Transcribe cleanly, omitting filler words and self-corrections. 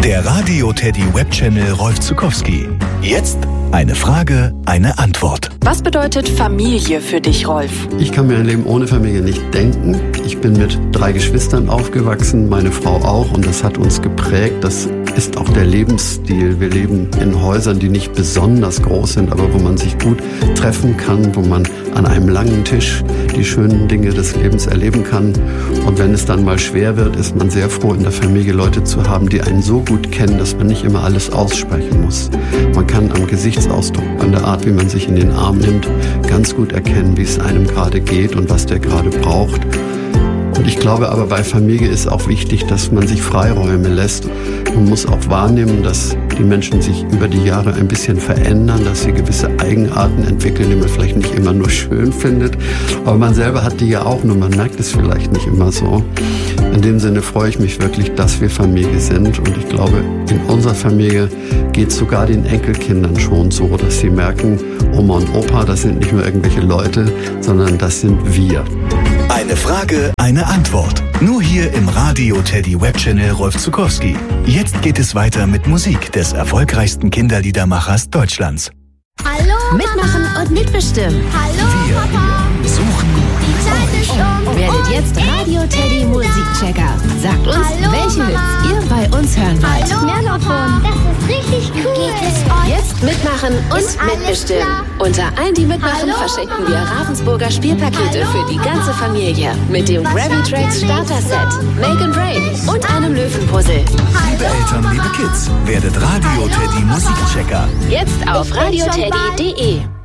Der Radio Teddy Webchannel Rolf Zuckowski. Jetzt eine Frage, eine Antwort. Was bedeutet Familie für dich, Rolf? Ich kann mir ein Leben ohne Familie nicht denken. Ich bin mit 3 Geschwistern aufgewachsen, meine Frau auch, und das hat uns geprägt. Das ist auch der Lebensstil. Wir leben in Häusern, die nicht besonders groß sind, aber wo man sich gut treffen kann, wo man an einem langen Tisch die schönen Dinge des Lebens erleben kann. Und wenn es dann mal schwer wird, ist man sehr froh, in der Familie Leute zu haben, die einen so gut kennen, dass man nicht immer alles aussprechen muss. Man kann am Gesichtsausdruck, an der Art, wie man sich in den Arm nimmt, ganz gut erkennen, wie es einem gerade geht und was der gerade braucht. Und ich glaube aber, bei Familie ist auch wichtig, dass man sich Freiräume lässt. Man muss auch wahrnehmen, dass die Menschen sich über die Jahre ein bisschen verändern, dass sie gewisse Eigenarten entwickeln, die man vielleicht nicht immer nur schön findet. Aber man selber hat die ja auch, nur man merkt es vielleicht nicht immer so. In dem Sinne freue ich mich wirklich, dass wir Familie sind. Und ich glaube, in unserer Familie geht es sogar den Enkelkindern schon so, dass sie merken, Oma und Opa, das sind nicht nur irgendwelche Leute, sondern das sind wir. Eine Frage, eine Antwort. Nur hier im Radio Teddy Webchannel Rolf Zuckowski. Jetzt geht es weiter mit Musik des erfolgreichsten Kinderliedermachers Deutschlands. Hallo Mitmachen und mitbestimmen. Hallo Wir Papa. suchen Die Zeit ist Werdet jetzt Radio Teddy Musikchecker. Sagt uns, Hallo, welche Mama. Hits ihr bei uns hören wollt. Hallo Mehr davon. Das ist richtig cool. Geht es euch? Jetzt mitmachen und Ist alles mitbestimmen. klar? Unter allen, die mitmachen, Hallo, verschenken Mama. wir Ravensburger Spielpakete Hallo, für die ganze Papa. Familie. Mit dem Was Gravy sagt Tracks ihr Starter nicht Set, so? Make and Rain und einem Löwenpuzzle. Liebe Eltern, liebe Kids, werdet Radio Teddy Musikchecker. Jetzt auf Ich bin schon radioteddy.de.